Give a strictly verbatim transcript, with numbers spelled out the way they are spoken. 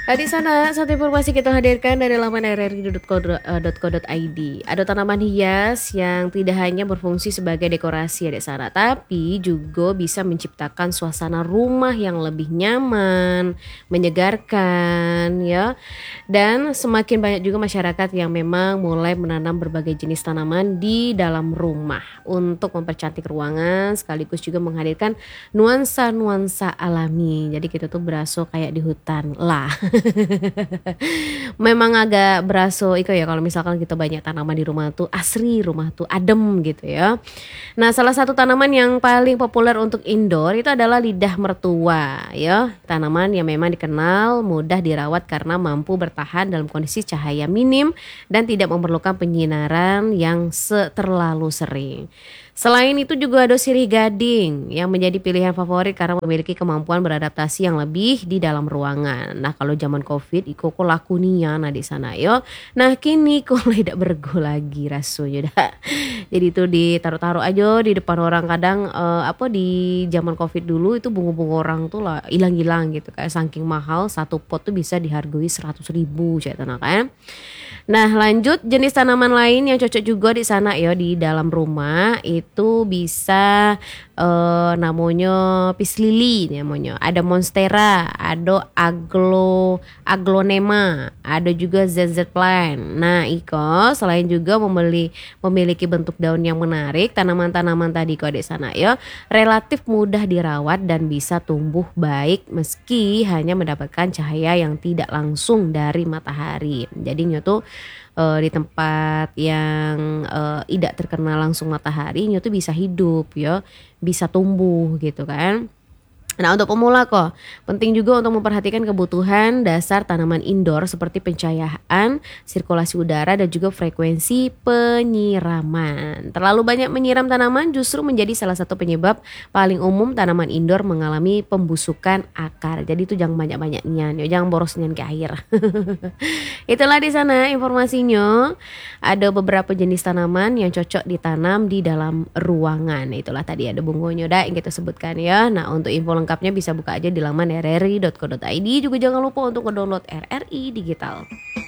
Nah, di sana satu informasi kita hadirkan dari laman r r i dot co dot i d. Ada tanaman hias yang tidak hanya berfungsi sebagai dekorasi ya di sana, tapi juga bisa menciptakan suasana rumah yang lebih nyaman, menyegarkan ya. Dan semakin banyak juga masyarakat yang memang mulai menanam berbagai jenis tanaman di dalam rumah untuk mempercantik ruangan sekaligus juga menghadirkan nuansa-nuansa alami. Jadi kita tuh berasa kayak di hutan lah. Memang agak beraso iko ya kalau misalkan kita banyak tanaman di rumah tuh asri, rumah tuh adem gitu ya. Nah, salah satu tanaman yang paling populer untuk indoor itu adalah lidah mertua ya. Tanaman yang memang dikenal mudah dirawat karena mampu bertahan dalam kondisi cahaya minim dan tidak memerlukan penyinaran yang se- terlalu sering. Selain itu juga ada sirih gading yang menjadi pilihan favorit karena memiliki kemampuan beradaptasi yang lebih di dalam ruangan. Nah, kalau zaman Covid iko kok laku nian nah di sana yo. Nah, kini kok tidak bergo lagi rasanya dah. Jadi itu ditaruh-taruh aja di depan orang kadang eh, apa di zaman Covid dulu itu bunga-bunga orang tuh lah hilang-hilang gitu kayak saking mahal satu pot tuh bisa dihargai seratus ribu cek tanah kan. Nah, lanjut jenis tanaman lain yang cocok juga di sana ya di dalam rumah itu bisa eh, namanya peace lily namanya. Ada monstera, ada aglo aglonema, ada juga Z Z plant. Nah, Iko selain juga membeli memiliki bentuk daun yang menarik, tanaman-tanaman tadi kok di sana ya relatif mudah dirawat dan bisa tumbuh baik meski hanya mendapatkan cahaya yang tidak langsung dari matahari. Jadinya tuh eh, di tempat yang eh, tidak terkena langsung matahari, nyo tuh bisa hidup ya, bisa tumbuh gitu kan. Nah, untuk pemula kok penting juga untuk memperhatikan kebutuhan dasar tanaman indoor seperti pencahayaan, sirkulasi udara dan juga frekuensi penyiraman. Terlalu banyak menyiram tanaman justru menjadi salah satu penyebab paling umum tanaman indoor mengalami pembusukan akar. Jadi itu jangan banyak-banyak nian, ya, jangan boros nian ke air. Itulah di sana informasinya. Ada beberapa jenis tanaman yang cocok ditanam di dalam ruangan. Itulah tadi ada bunganya dah yang kita sebutkan ya. Nah, untuk info lengkapnya bisa buka aja di laman r r i dot co dot i d. Juga jangan lupa untuk ngedownload R R I Digital.